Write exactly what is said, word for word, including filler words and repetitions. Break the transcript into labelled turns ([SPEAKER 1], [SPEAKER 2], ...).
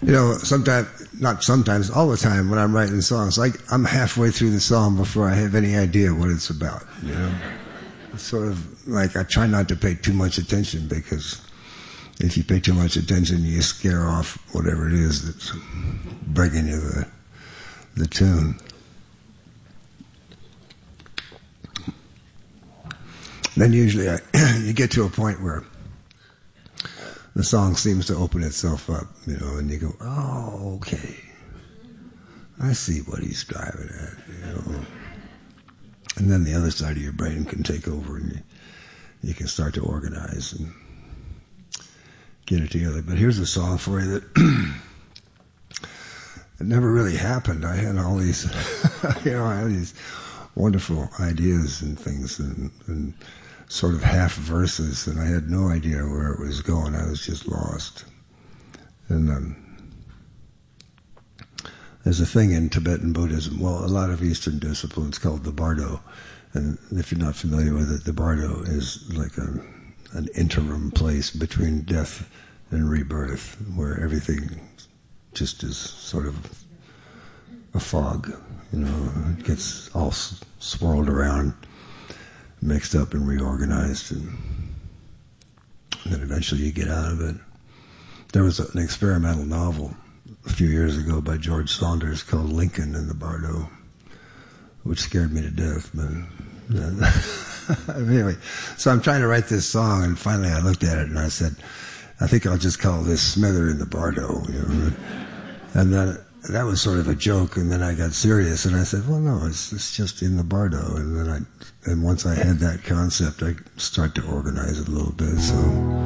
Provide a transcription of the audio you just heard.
[SPEAKER 1] You know, sometimes, not sometimes, all the time when I'm writing songs, like I'm halfway through the song before I have any idea what it's about. You know, it's sort of like I try not to pay too much attention, because if you pay too much attention, you scare off whatever it is that's bringing you the the tune. Then usually I, you get to a point where the song seems to open itself up, you know, and you go, oh, okay, I see what he's driving at, you know. And then the other side of your brain can take over, and you, you can start to organize and get it together. But here's a song for you that it never really happened. I had all these, you know, I had these wonderful ideas and things, and, and sort of half verses, and I had no idea where it was going. I was just lost. And um, there's a thing in Tibetan Buddhism, well, a lot of Eastern disciplines, called the Bardo. And if you're not familiar with it, the Bardo is like a, an interim place between death and rebirth, where everything just is sort of a fog. You know, it gets all swirled around, mixed up and reorganized, and then eventually you get out of it. There was an experimental novel a few years ago by George Saunders called Lincoln in the Bardo, which scared me to death. But anyway, so I'm trying to write this song, and finally I looked at it and I said, I think I'll just call this Smither in the Bardo. You know? And then that was sort of a joke, and then I got serious, and I said, well, no, it's, it's just in the Bardo. And then I, and once I had that concept, I start to organize it a little bit, so...